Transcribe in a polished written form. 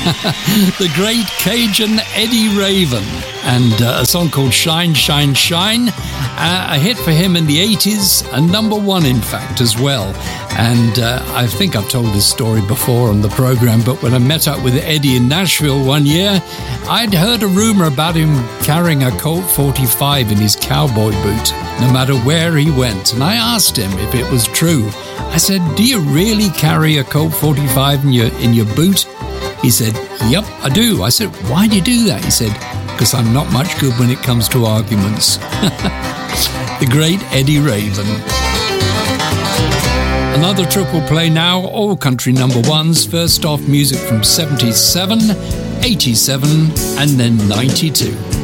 The great Cajun Eddie Raven, and a song called Shine, Shine, Shine, a hit for him in the 80s, and number one, in fact, as well. And I think I've told this story before on the program, but when I met up with Eddie in Nashville one year, I'd heard a rumor about him carrying a Colt 45 in his cowboy boot, no matter where he went. And I asked him if it was true. I said, "Do you really carry a Colt 45 in your boot?" He said, "Yep, I do." I said, "Why do you do that?" He said, "Because I'm not much good when it comes to arguments." The great Eddie Raven. Another triple play now, all country number ones. First off, music from 77, 87, and then 92.